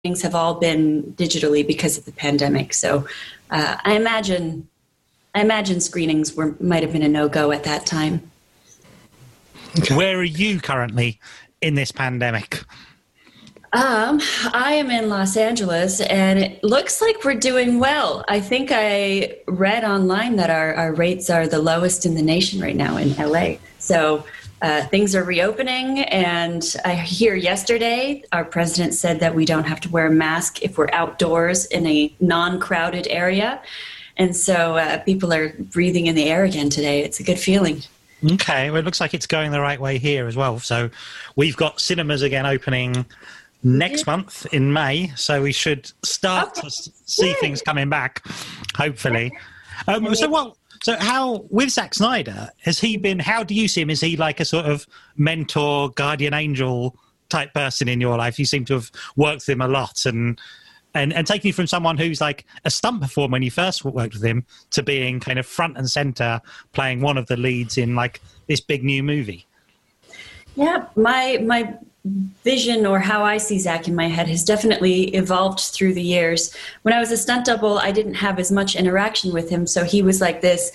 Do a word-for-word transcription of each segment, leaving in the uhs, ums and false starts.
screenings have all been digitally because of the pandemic. So uh, I imagine I imagine screenings were might have been a no-go at that time. Okay. Where are you currently in this pandemic? Um, I am in Los Angeles, and it looks like we're doing well. I think I read online that our, our rates are the lowest in the nation right now in L A. So uh, things are reopening, and I hear yesterday our president said that we don't have to wear a mask if we're outdoors in a non-crowded area. And so uh, people are breathing in the air again today. It's a good feeling. Okay, well, it looks like it's going the right way here as well. So we've got cinemas again opening next month in May, so we should start to see things coming back, hopefully. Um, so what? So how, with Zack Snyder, has he been, how do you see him? Is he like a sort of mentor, guardian angel type person in your life? You seem to have worked with him a lot, and and, and taking you from someone who's like a stunt performer when you first worked with him to being kind of front and center, playing one of the leads in like this big new movie. Yeah, my my vision, or how I see Zack in my head, has definitely evolved through the years. When I was a stunt double, I didn't have as much interaction with him, so he was like this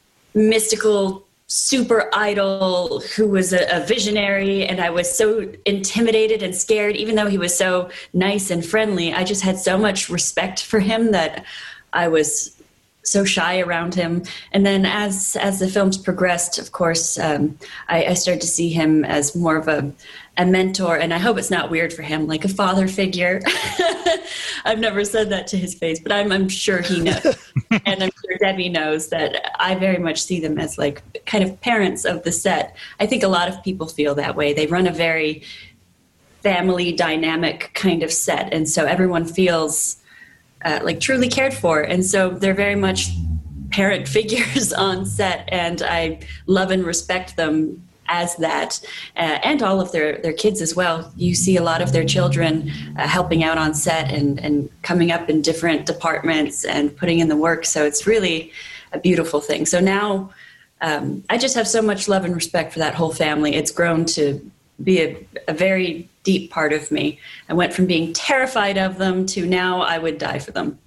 mystical super idol who was a, a visionary, and I was so intimidated and scared. Even though he was so nice and friendly, I just had so much respect for him that I was so shy around him. And then as as the films progressed, of course, um, I, I started to see him as more of a, a mentor, and I hope it's not weird for him, like a father figure. I've never said that to his face, but I'm, I'm sure he knows. And I'm sure Debbie knows that I very much see them as like kind of parents of the set. I think a lot of people feel that way. They run a very family dynamic kind of set, and so everyone feels Uh, like truly cared for. And so they're very much parent figures on set, and I love and respect them as that, uh, and all of their, their kids as well. You see a lot of their children uh, helping out on set and, and coming up in different departments and putting in the work. So it's really a beautiful thing. So now um, I just have so much love and respect for that whole family. It's grown to be a, a very deep part of me. I went from being terrified of them to now I would die for them.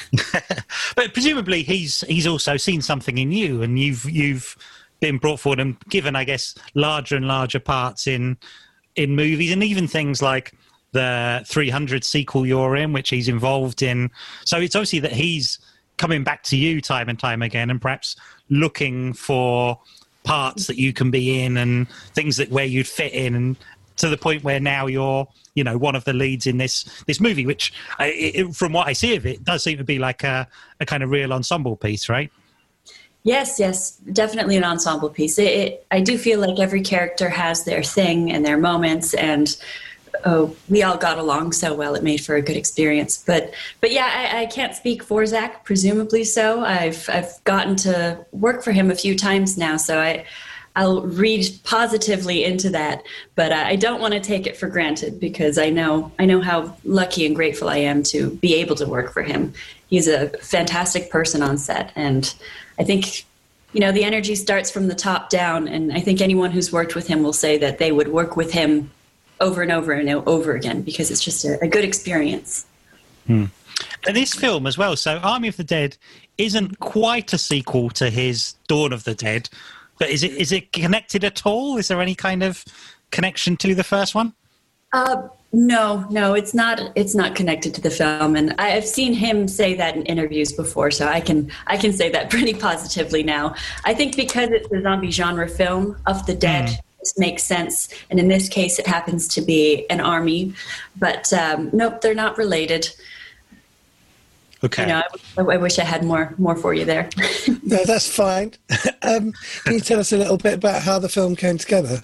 But presumably he's he's also seen something in you, and you've you've been brought forward and given, I guess, larger and larger parts in in movies, and even things like the three hundred sequel you're in, which he's involved in. So it's obviously that he's coming back to you time and time again, and perhaps looking for parts that you can be in and things that where you'd fit in, and to the point where now you're, you know, one of the leads in this this movie, which I, it, from what I see of it, does seem to be like a, a kind of real ensemble piece, right? Yes, yes, definitely an ensemble piece. It, it, I do feel like every character has their thing and their moments, and oh, we all got along so well. It made for a good experience. But but yeah, I, I can't speak for Zack, presumably so. I've I've gotten to work for him a few times now, so I. I'll read positively into that, but uh, I don't want to take it for granted, because I know I know how lucky and grateful I am to be able to work for him. He's a fantastic person on set, and I think, you know, the energy starts from the top down, and I think anyone who's worked with him will say that they would work with him over and over and over again, because it's just a, a good experience. Hmm. And this film as well, so Army of the Dead isn't quite a sequel to his Dawn of the Dead, but is it is it connected at all? Is there any kind of connection to the first one? Uh, no, no, it's not. It's not connected to the film, and I've seen him say that in interviews before, so I can I can say that pretty positively now. I think because it's a zombie genre film, of the dead, mm. this makes sense, and in this case, it happens to be an army. But um, nope, they're not related. Okay. You know, I, I wish I had more more for you there. No, that's fine. Um, can you tell us a little bit about how the film came together?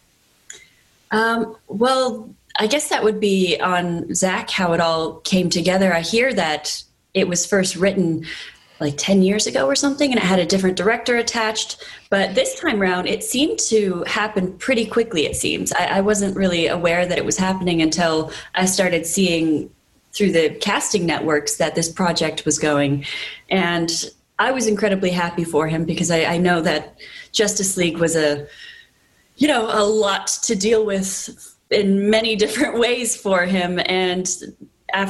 Um, well, I guess that would be on Zack, how it all came together. I hear that it was first written like ten years ago or something, and it had a different director attached. But this time around, it seemed to happen pretty quickly, it seems. I, I wasn't really aware that it was happening until I started seeing through the casting networks that this project was going. And I was incredibly happy for him, because I, I know that Justice League was a, you know, a lot to deal with in many different ways for him. And